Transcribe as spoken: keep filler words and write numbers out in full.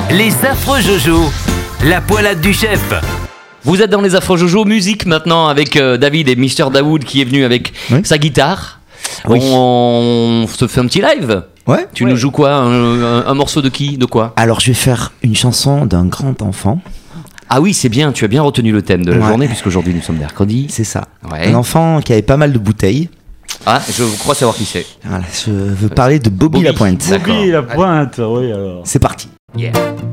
Les affreux Jojo, la poilade du chef. Vous êtes dans les affreux Jojo, musique maintenant avec euh, David et Mister Daoud qui est venu avec oui. sa guitare. Oui. On, on se fait un petit live. Ouais. Tu ouais. nous joues quoi, un, un, un morceau de qui, de quoi? Alors je vais faire une chanson d'un grand enfant. Ah oui, c'est bien, tu as bien retenu le thème de la ouais. journée, puisqu'aujourd'hui nous sommes mercredi. C'est ça. Ouais. Un enfant qui avait pas mal de bouteilles. Ah, je crois savoir qui c'est. Voilà, je veux parler de Bobby, Bobby. Lapointe. Bobby Lapointe, oui alors. C'est parti. Yeah.